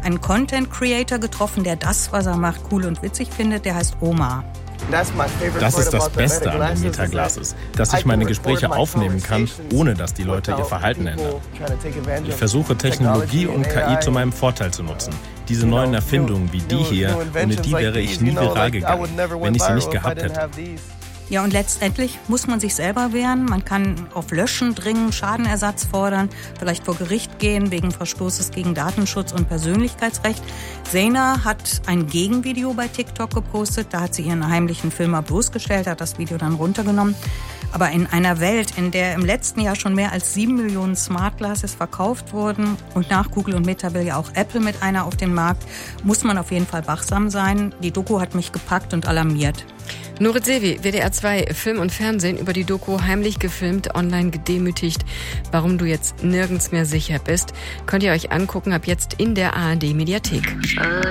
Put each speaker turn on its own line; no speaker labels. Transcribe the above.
einen Content-Creator getroffen, der das, was er macht, cool und witzig findet. Der heißt Omar.
Das ist das Beste an den Meta-Glasses, dass ich meine Gespräche aufnehmen kann, ohne dass die Leute ihr Verhalten ändern. Ich versuche Technologie und KI zu meinem Vorteil zu nutzen. Diese neuen Erfindungen wie die hier, ohne die wäre ich nie viral gegangen, wenn ich sie nicht gehabt hätte.
Ja, und letztendlich muss man sich selber wehren. Man kann auf Löschen dringen, Schadenersatz fordern, vielleicht vor Gericht gehen wegen Verstoßes gegen Datenschutz und Persönlichkeitsrecht. Zaina hat ein Gegenvideo bei TikTok gepostet. Da hat sie ihren heimlichen Filmer bloßgestellt, hat das Video dann runtergenommen. Aber in einer Welt, in der im letzten Jahr schon mehr als 7 Millionen Smart Glasses verkauft wurden und nach Google und Meta will ja auch Apple mit einer auf den Markt, muss man auf jeden Fall wachsam sein. Die Doku hat mich gepackt und alarmiert.
Nurit Sevi, WDR 2, Film und Fernsehen über die Doku heimlich gefilmt, online gedemütigt. Warum du jetzt nirgends mehr sicher bist, könnt ihr euch angucken, ab jetzt in der ARD Mediathek.